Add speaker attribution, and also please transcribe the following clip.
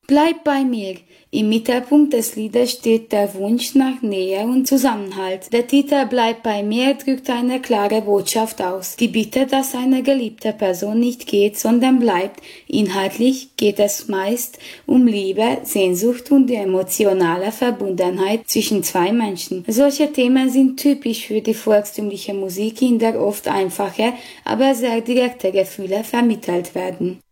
Speaker 1: Bleib bei mir. Im Mittelpunkt des Liedes steht der Wunsch nach Nähe und Zusammenhalt. Der Titel Bleib bei mir drückt eine klare Botschaft aus. Die Bitte, dass eine geliebte Person nicht geht, sondern bleibt. Inhaltlich geht es meist um Liebe, Sehnsucht und die emotionale Verbundenheit zwischen zwei Menschen. Solche Themen sind typisch für die volkstümliche Musik, in der oft einfache, aber sehr direkte Gefühle vermittelt werden.